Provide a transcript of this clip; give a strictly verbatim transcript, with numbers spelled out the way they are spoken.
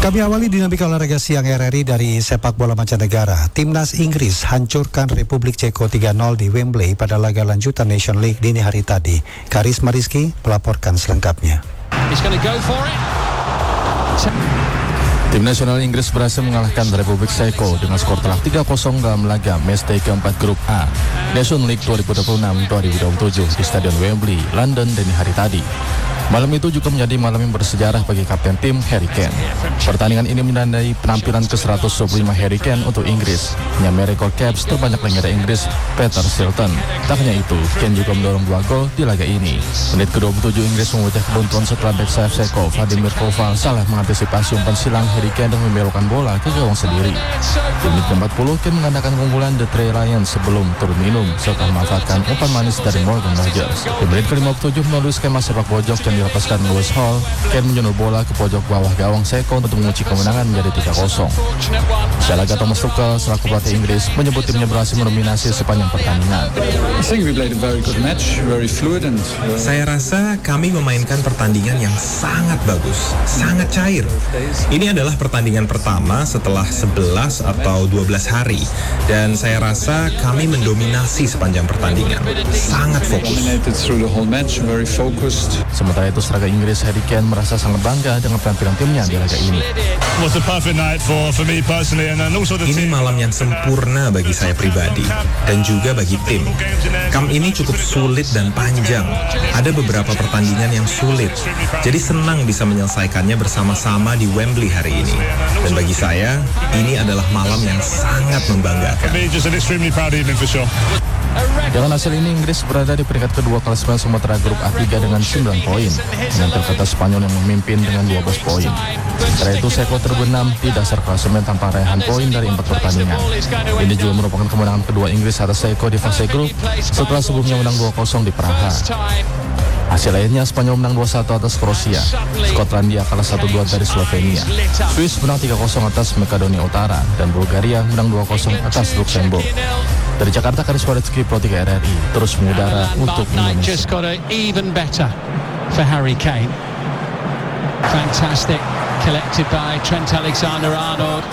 Kami awali dinamika olahraga siang R R I dari sepak bola mancanegara. Timnas Inggris hancurkan Republik Ceko tiga nol di Wembley pada laga lanjutan Nation League dini hari tadi. Karisma Rizky melaporkan selengkapnya. Tim nasional Inggris berhasil mengalahkan Republik Ceko dengan skor telak tiga kosong dalam laga match day keempat grup A Nation League dua ribu dua puluh enam dua ribu dua puluh tujuh di Stadion Wembley, London dini hari tadi. Malam itu juga menjadi malam yang bersejarah bagi kapten tim Harry Kane. Pertandingan ini menandai penampilan ke seratus dua puluh lima Harry Kane untuk Inggris, menyamai rekor caps terbanyak legenda Inggris Peter Shilton. Tak hanya itu, Kane juga mendorong dua gol di laga ini. Menit ke dua puluh tujuh Inggris memecah kebuntuan setelah back sayap Ceko Vladimir Koval salah mengantisipasi umpan silang Harry Kane dan membelokkan bola ke gawang sendiri. Di menit ke empat puluh, Kane mengandalkan keunggulan The Three Lions sebelum turun minum setelah memanfaatkan umpan manis dari Morgan Rogers. Di menit ke lima puluh tujuh melalui skema sepak pojok yang dilepaskan Lewis Hall, Kane menjunur bola ke pojok bawah gawang Ceko untuk mengunci kemenangan menjadi tiga kosong. Sialaga Thomas Tuchel selaku pelatih Inggris menyebut timnya berhasil mendominasi sepanjang pertandingan. Saya rasa kami memainkan pertandingan yang sangat bagus, sangat cair. Ini adalah pertandingan pertama setelah sebelas atau dua belas hari, dan saya rasa kami mendominasi sepanjang pertandingan, sangat fokus. Sementara itu, striker Inggris Harry Kane merasa sangat bangga dengan penampilan timnya di laga ini. Ini malam yang sempurna bagi saya pribadi dan juga bagi tim. Kamp ini cukup sulit dan panjang. Ada beberapa pertandingan yang sulit. Jadi senang bisa menyelesaikannya bersama-sama di Wembley hari ini. Dan bagi saya, ini adalah malam yang sangat membanggakan. Dengan hasil ini, Inggris berada di peringkat kedua klasemen sementara grup A tiga dengan sembilan poin, dengan terkata Spanyol yang memimpin dengan dua belas poin. Sementara itu, Ceko terbenam di dasar klasemen tanpa raihan poin dari empat pertandingan. Ini juga merupakan kemenangan kedua Inggris atas Ceko di fase grup setelah sebelumnya menang dua kosong di Praha. Hasil lainnya, Spanyol menang dua satu atas Kroasia, Skotlandia kalah satu dua dari Slovenia, Swiss menang tiga kosong atas Makedonia Utara, dan Bulgaria menang dua kosong atas Luxembourg. Dari Jakarta, Karisma Rizky, Pro tiga R R I, terus mengudara untuk Indonesia. Just got even better for Harry Kane. Fantastic, collected by Trent Alexander-Arnold.